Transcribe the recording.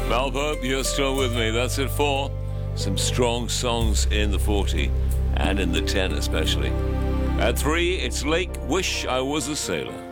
Malvo, you're still with me. That's at 4. Some strong songs in the 40 and in the 10 especially. At 3, it's Lake, Wish I Was a Sailor.